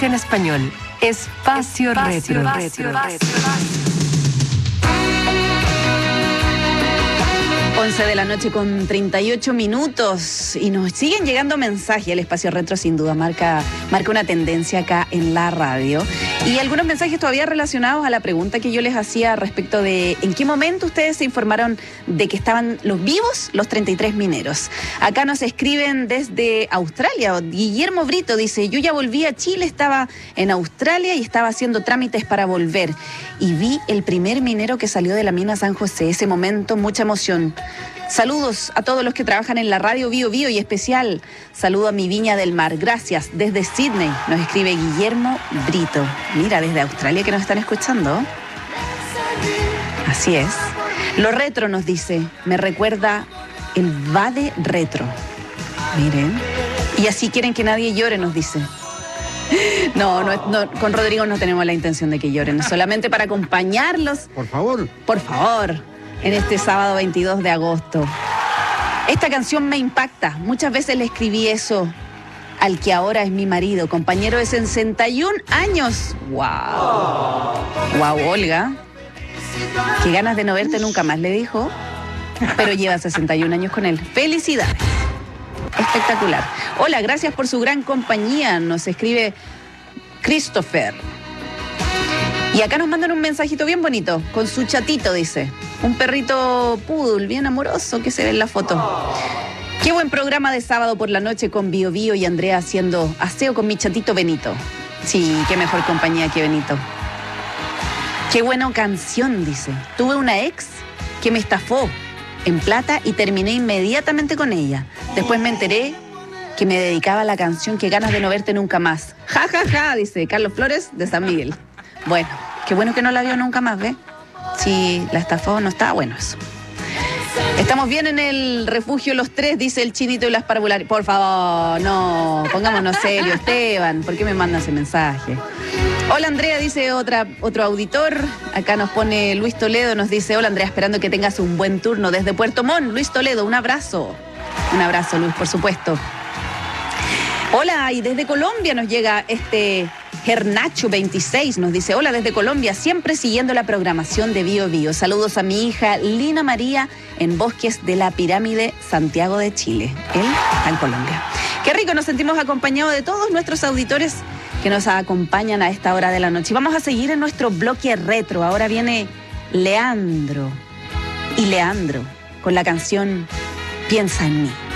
música en español. Espacio Retro. 11 de la noche con 38 minutos y nos siguen llegando mensajes. El Espacio Retro sin duda marca una tendencia acá en la radio. Y algunos mensajes todavía relacionados a la pregunta que yo les hacía respecto de en qué momento ustedes se informaron de que estaban los vivos los 33 mineros. Acá nos escriben desde Australia. Guillermo Brito dice, yo ya volví a Chile, estaba en Australia y estaba haciendo trámites para volver. Y vi el primer minero que salió de la mina San José. Ese momento, mucha emoción. Saludos a todos los que trabajan en la radio Bío Bío y especial saludo a mi Viña del Mar. Gracias. Desde Sydney nos escribe Guillermo Brito. Mira, desde Australia que nos están escuchando. Así es. Lo retro nos dice, me recuerda el Vade Retro. Miren. Y así quieren que nadie llore, nos dice. No, con Rodrigo no tenemos la intención de que lloren, solamente para acompañarlos. Por favor. Por favor. En este sábado 22 de agosto. Esta canción me impacta. Muchas veces le escribí eso al que ahora es mi marido, compañero de 61 años. ¡Wow! ¡Wow, Olga! Qué ganas de no verte nunca más, le dijo. Pero lleva 61 años con él. ¡Felicidades! Espectacular. Hola, gracias por su gran compañía. Nos escribe Christopher. Y acá nos mandan un mensajito bien bonito, con su chatito, dice. Un perrito poodle, bien amoroso, que se ve en la foto. Qué buen programa de sábado por la noche con Bío Bío y Andrea haciendo aseo con mi chatito Benito. Sí, qué mejor compañía que Benito. Qué buena canción, dice. Tuve una ex que me estafó en plata y terminé inmediatamente con ella. Después me enteré que me dedicaba a la canción Qué ganas de no verte nunca más. Ja, ja, ja, dice Carlos Flores de San Miguel. Bueno, qué bueno que no la vio nunca más, ¿ve? Si la estafó, no estaba bueno eso. Estamos bien en el refugio los tres, dice el Chinito y las parvularias. Por favor, no, pongámonos serios, Esteban. ¿Por qué me manda ese mensaje? Hola Andrea, dice otro auditor. Acá nos pone Luis Toledo, nos dice, hola Andrea, esperando que tengas un buen turno desde Puerto Montt. Luis Toledo, un abrazo. Un abrazo, Luis, por supuesto. Hola, y desde Colombia nos llega Gernacho 26, nos dice, hola desde Colombia, siempre siguiendo la programación de Bío Bío. Saludos a mi hija Lina María en Bosques de la Pirámide, Santiago de Chile. Él está en Colombia. Qué rico, nos sentimos acompañados de todos nuestros auditores que nos acompañan a esta hora de la noche. Y vamos a seguir en nuestro bloque retro. Ahora viene Leandro con la canción Piensa en mí.